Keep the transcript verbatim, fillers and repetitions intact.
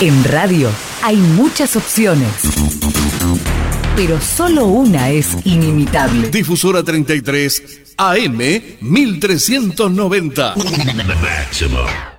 En radio hay muchas opciones, pero solo una es inimitable. Difusora treinta y tres A M mil trescientos noventa. Máximo.